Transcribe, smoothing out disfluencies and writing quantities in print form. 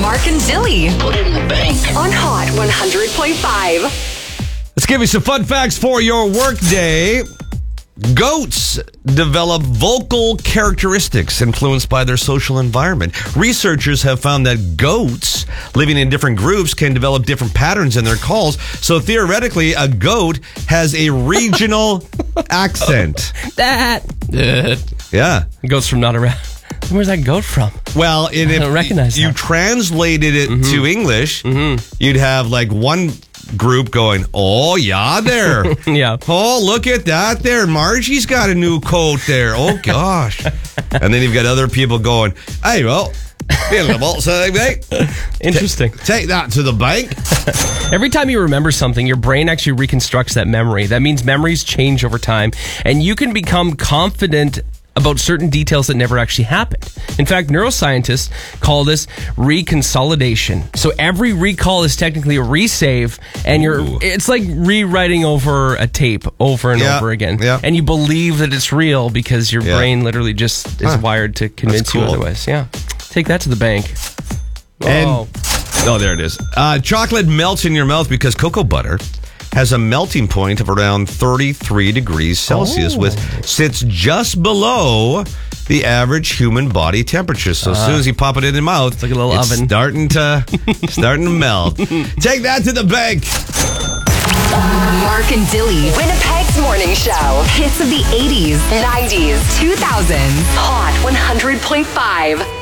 Mark and Dilly Put it in the bank. on Hot 100.5. Let's give you some fun facts for your workday. Goats develop vocal characteristics influenced by their social environment. Researchers have found that goats living in different groups can develop different patterns in their calls. So theoretically, a goat has a regional accent. That. Yeah. Goats from not around. Where's that goat from? Well, and I if don't recognize you that. translated it to English, you'd have like one group going, "Oh, yeah, there." Yeah. "Oh, look at that there. Margie's got a new coat there. Oh, gosh." And then you've got other people going, "Hey, well, Interesting. take that to the bank." Every time you remember something, your brain actually reconstructs that memory. That means memories change over time, and you can become confident about certain details that never actually happened. In fact, neuroscientists call this reconsolidation. So every recall is technically a resave, and it's like rewriting over a tape over and over again. Yeah. And you believe that it's real because your brain literally just is wired to convince you cool. otherwise. Yeah. Take that to the bank. And there it is. Chocolate melts in your mouth because cocoa butter has a melting point of around 33 degrees Celsius, which sits just below the average human body temperature. So as soon as you pop it in your mouth, it's like a little it's oven. starting to melt. Take that to the bank. Mark and Dilly, Winnipeg's morning show. Hits of the 80s, 90s, 2000s. Hot 100.5.